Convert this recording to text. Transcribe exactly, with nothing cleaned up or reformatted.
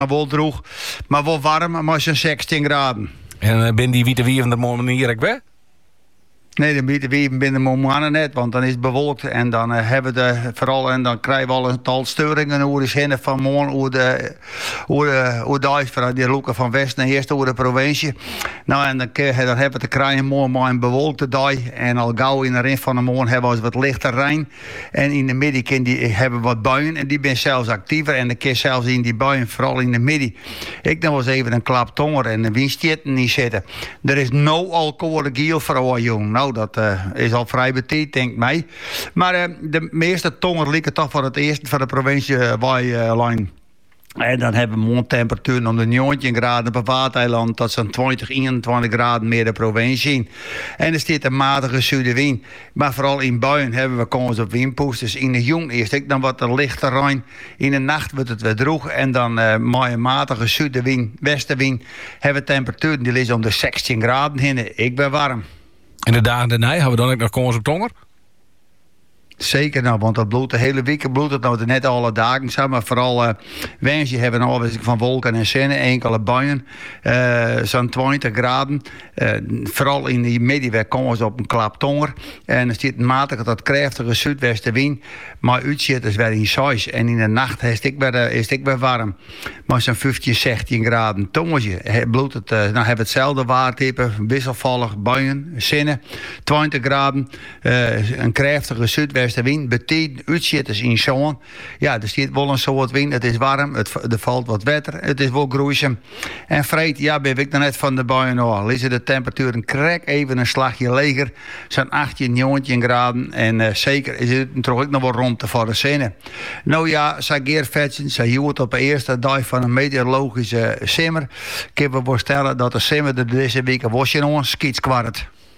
wel droeg, maar wel warm, maar zo'n zestien graden. En uh, ben die witte wier van de manier ik weg? Nee, de witte wier binnen de mannen net, want dan is het bewolkt en dan uh, hebben we de, vooral en dan krijgen we al een tal steuringen hoe de zinnen van morgen, hoe de hoe de hoe de vanuit die loeken van west naar eerst over de provincie. Nou en dan, dan hebben we te krijgen morgen maar een bewolkte dag en al gauw in de rin van de morgen hebben we wat lichter Rijn en in de midden die hebben we wat buien en die ben zelfs actiever en dan kun je zelfs in die buien vooral in de midden. Ik dan was even een klap tonger en de windstieten niet zitten. Er is no alcohol giel voor jong. Nou, dat uh, is al vrij betiet, denk ik mij. Maar uh, de meeste tonger lieken toch voor het eerst van de provincie uh, Waai-lijn. En dan hebben we mondtemperatuur om de negentien graden op Waardeiland. Dat zijn twintig, eenentwintig graden meer de provincie. En er staat een matige zuidenwind. Maar vooral in buien hebben we kans op windpoest. Dus in de jong eerst ik dan wat een lichte Rijn. In de nacht wordt het weer droog. En dan uh, met een matige zuidenwind, westenwind, hebben we temperatuur die ligt om de zestien graden heen. Ik ben warm. En de dagen daarna hebben we dan ook nog kans op tonger? Zeker nou, want dat bloedt de hele week bloedt het nou net alle dagen, zeg maar vooral uh, wensje hebben nou van wolken en zinnen, enkele buien, uh, zo'n twintig graden. Uh, vooral in die middenweg komen ze op een klap tonger. En er zit matig dat krachtige zuidwestenwind, maar uitziet is weer in zes. En in de nacht is het weer, is het weer warm. Maar zo'n vijftien, zestien graden tongetje bloedt het, uh, dan hebben we hetzelfde waartype, wisselvallig, buien, zinnen, twintig graden, uh, een krachtige zuidwest. De wind betekent uitzitters in zon. Ja, er zit wel een soort wind. Het is warm, het, er valt wat wetter, het is wel groeisem. En vreed, ja, ben ik dan net van de buien al. Is de temperatuur een krek even een slagje leger. Zo'n achttien, negentien graden. En uh, zeker is het toch ook nog wel rond te voor de zinnen. Nou ja, zei Geert Vetsen, zij hield op de eerste dag van een meteorologische simmer. Ik heb me voorstellen dat de simmer de deze week was je nog een skietskwart.